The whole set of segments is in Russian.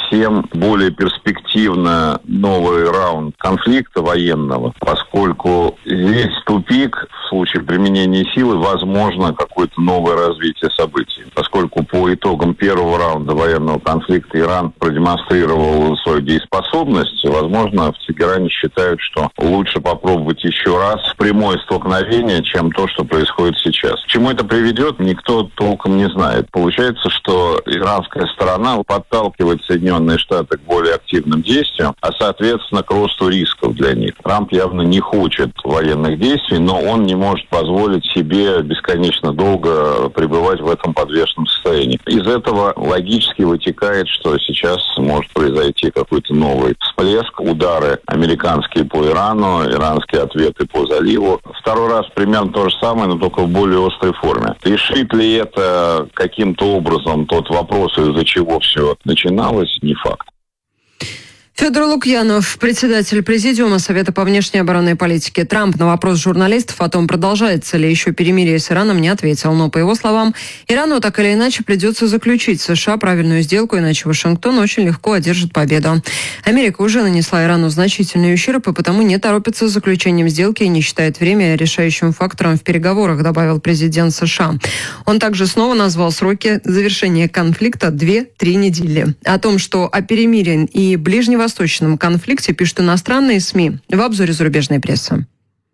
тем более перспективно новый раунд конфликта военного, поскольку здесь тупик. В случае применения силы возможно какое-то новое развитие событий. Поскольку по итогам первого раунда военного конфликта Иран продемонстрировал свою дееспособность, возможно, в Тегеране считают, что лучше попробовать еще раз прямое столкновение, чем то, что происходит сейчас. К чему это приведет, никто толком не знает. Получается, что иранская сторона подталкивает Соединенные Штаты к более активным действиям, а, соответственно, к росту рисков для них. Трамп явно не хочет военных действий, но он не может позволить себе бесконечно долго пребывать в этом подвешенном состоянии. Из этого логически вытекает, что сейчас может произойти какой-то новый всплеск, удары американские по Ирану, иранские ответы по заливу. Второй раз примерно то же самое, но только в более острой форме. Решит ли это каким-то образом тот вопрос, из-за чего все начиналось, не факт. Федор Лукьянов, председатель Президиума Совета по внешней оборонной политике. Трамп на вопрос журналистов о том, продолжается ли еще перемирие с Ираном, не ответил. Но, по его словам, Ирану так или иначе придется заключить с США правильную сделку, иначе Вашингтон очень легко одержит победу. Америка уже нанесла Ирану значительный ущерб и потому не торопится с заключением сделки и не считает время решающим фактором в переговорах, добавил президент США. Он также снова назвал сроки завершения конфликта 2-3 недели. О том, что о перемирии и ближневосточном конфликте пишут иностранные СМИ в обзоре зарубежной прессы.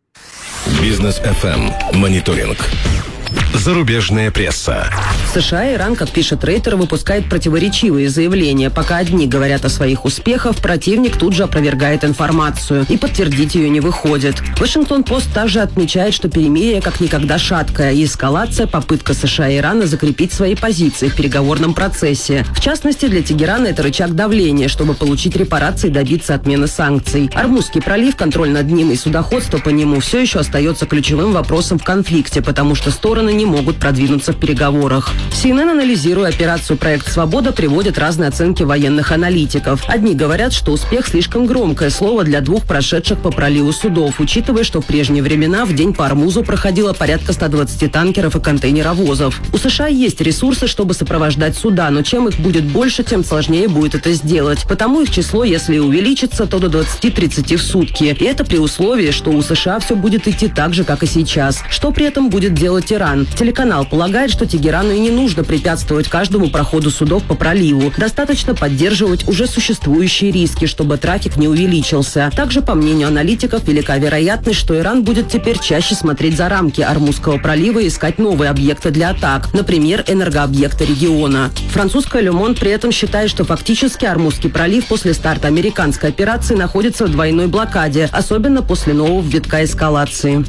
Бизнес FM. Мониторинг. Зарубежная пресса. В США Иран, как пишет Рейтер, выпускает противоречивые заявления. Пока одни говорят о своих успехах, противник тут же опровергает информацию. И подтвердить ее не выходит. Вашингтон-Пост также отмечает, что перемирие как никогда шаткое. И эскалация – попытка США и Ирана закрепить свои позиции в переговорном процессе. В частности, для Тегерана это рычаг давления, чтобы получить репарации и добиться отмены санкций. Ормузский пролив, контроль над ним и судоходство по нему все еще остается ключевым вопросом в конфликте, потому что стороны не могут продвинуться в переговорах. CNN, анализируя операцию «Проект Свобода», приводит разные оценки военных аналитиков. Одни говорят, что успех слишком громкое слово для двух прошедших по проливу судов, учитывая, что в прежние времена в день по Ормузу проходило порядка 120 танкеров и контейнеровозов. У США есть ресурсы, чтобы сопровождать суда, но чем их будет больше, тем сложнее будет это сделать. Потому их число, если и увеличится, то до 20-30 в сутки. И это при условии, что у США все будет идти так же, как и сейчас. Что при этом будет делать Иран? Телеканал полагает, что Тегерану и не нужно препятствовать каждому проходу судов по проливу. Достаточно поддерживать уже существующие риски, чтобы трафик не увеличился. Также, по мнению аналитиков, велика вероятность, что Иран будет теперь чаще смотреть за рамки Ормузского пролива и искать новые объекты для атак, например, энергообъекты региона. Французская Le Monde при этом считает, что фактически Ормузский пролив после старта американской операции находится в двойной блокаде, особенно после нового витка эскалации.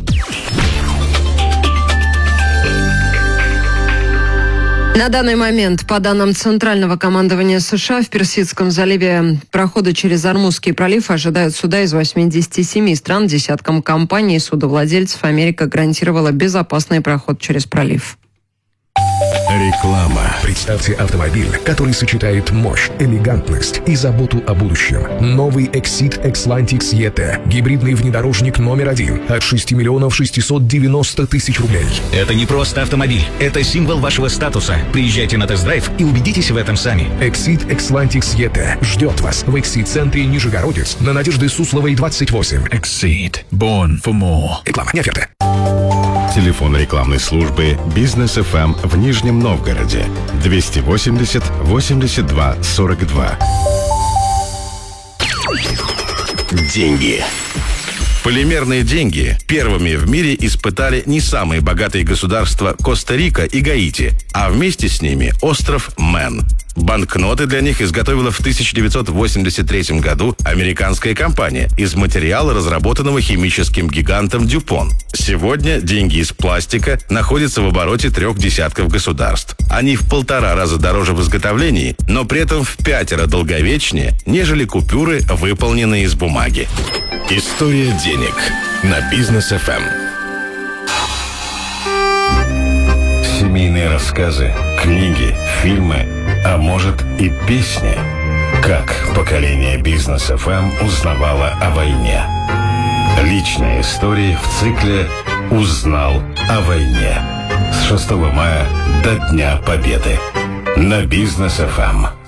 На данный момент, по данным Центрального командования США, в Персидском заливе прохода через Ормузский пролив ожидают суда из 87 стран. Десяткам компаний и судовладельцев Америка гарантировала безопасный проход через пролив. Реклама. Представьте автомобиль, который сочетает мощь, элегантность и заботу о будущем. Новый Exit Xlantics ET. Гибридный внедорожник номер 1 от 6 миллионов 690 тысяч рублей. Это не просто автомобиль. Это символ вашего статуса. Приезжайте на тест-драйв и убедитесь в этом сами. Exit Xlantics ET ждет вас в Exit-центре Нижегородец на Надежды Сусловой, 28. Exit. Born for more. Реклама, не оферта. Телефон рекламной службы «Бизнес FM» в Нижнем Новгороде 280 82 42. Деньги. Полимерные деньги первыми в мире испытали не самые богатые государства Коста-Рика и Гаити, а вместе с ними остров Мэн. Банкноты для них изготовила в 1983 году американская компания из материала, разработанного химическим гигантом Дюпон. Сегодня деньги из пластика находятся в обороте 3 десятков государств. Они в 1,5 раза дороже в изготовлении, но при этом в 5 долговечнее, нежели купюры, выполненные из бумаги. История денег на Бизнес FM. Семейные рассказы, книги, фильмы, а может и песни. Как поколение Бизнес FM узнавало о войне. Личные истории в цикле «Узнал о войне» с 6 мая до Дня Победы на Бизнес FM.